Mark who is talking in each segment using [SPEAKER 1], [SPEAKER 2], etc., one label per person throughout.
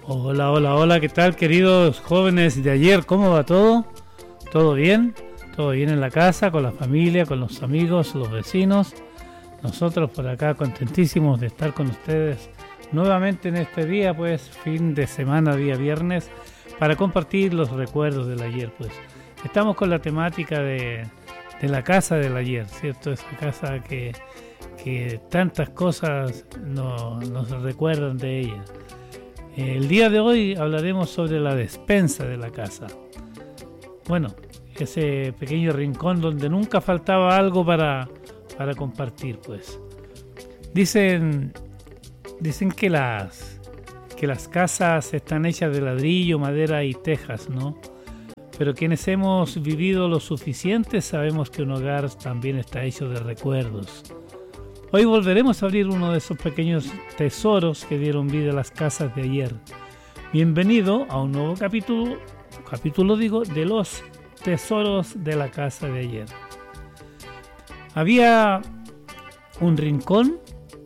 [SPEAKER 1] Hola, hola, hola, ¿qué tal, queridos jóvenes de ayer? ¿Cómo va todo? ¿Todo bien? ¿Todo bien en la casa, con la familia, con los amigos, los vecinos? Nosotros por acá contentísimos de estar con ustedes nuevamente en este día, pues fin de semana, día viernes, para compartir los recuerdos del ayer, pues. Estamos con la temática de la casa del ayer, ¿cierto? Esa casa que tantas cosas nos recuerdan de ella. El día de hoy hablaremos sobre la despensa de la casa. Bueno, ese pequeño rincón donde nunca faltaba algo para compartir, pues. Dicen que las casas están hechas de ladrillo, madera y tejas, ¿no? Pero quienes hemos vivido lo suficiente sabemos que un hogar también está hecho de recuerdos. Hoy volveremos a abrir uno de esos pequeños tesoros que dieron vida a las casas de ayer. Bienvenido a un nuevo capítulo de los tesoros de la casa de ayer. Había un rincón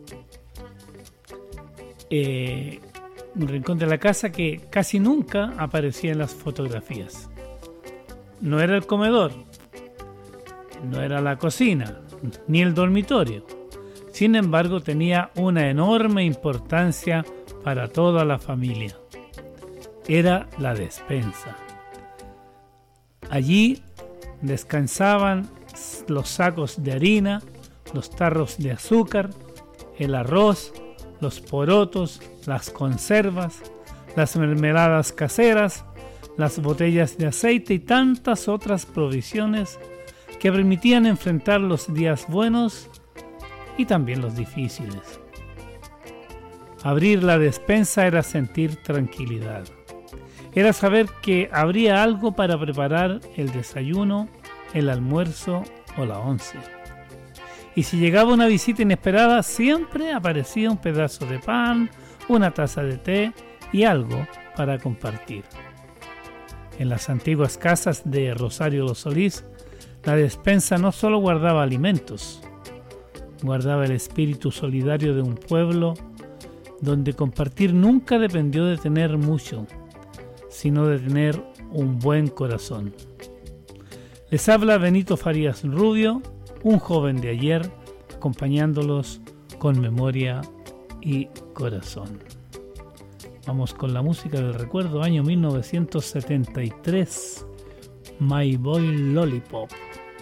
[SPEAKER 1] de la casa que casi nunca aparecía en las fotografías. No era el comedor, no era la cocina, ni el dormitorio. Sin embargo, tenía una enorme importancia para toda la familia. Era la despensa. Allí descansaban los sacos de harina, los tarros de azúcar, el arroz, los porotos, las conservas, las mermeladas caseras, las botellas de aceite y tantas otras provisiones que permitían enfrentar los días buenos y también los difíciles. Abrir la despensa era sentir tranquilidad. Era saber que habría algo para preparar el desayuno, el almuerzo o la once. Y si llegaba una visita inesperada, siempre aparecía un pedazo de pan, una taza de té y algo para compartir. En las antiguas casas de Rosario Los Solís, la despensa no solo guardaba alimentos, guardaba el espíritu solidario de un pueblo donde compartir nunca dependió de tener mucho, sino de tener un buen corazón. Les habla Benito Farías Rubio, un joven de ayer, acompañándolos con memoria y corazón. Vamos con la música del recuerdo, año 1973, My Boy Lollipop.